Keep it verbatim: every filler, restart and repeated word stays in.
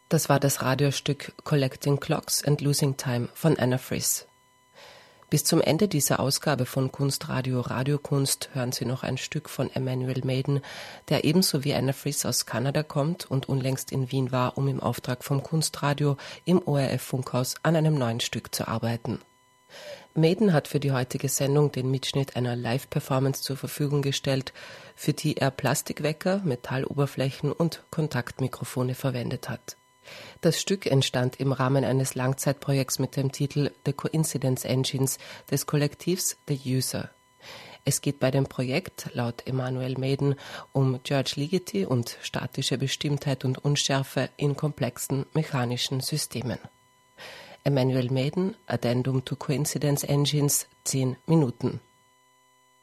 Das war das Radiostück Collecting Clocks and Losing Time von Anna Friis. Bis zum Ende dieser Ausgabe von Kunstradio Radiokunst hören Sie noch ein Stück von Emmanuel Maiden, der ebenso wie Anna Friis aus Kanada kommt und unlängst in Wien war, um im Auftrag vom Kunstradio im O R F-Funkhaus an einem neuen Stück zu arbeiten. Maiden hat für die heutige Sendung den Mitschnitt einer Live-Performance zur Verfügung gestellt, für die er Plastikwecker, Metalloberflächen und Kontaktmikrofone verwendet hat. Das Stück entstand im Rahmen eines Langzeitprojekts mit dem Titel The Coincidence Engines des Kollektivs The User. Es geht bei dem Projekt, laut Emmanuel Maiden, um George Ligeti und statische Bestimmtheit und Unschärfe in komplexen mechanischen Systemen. Emmanuel Maiden, Addendum to Coincidence Engines, zehn Minuten.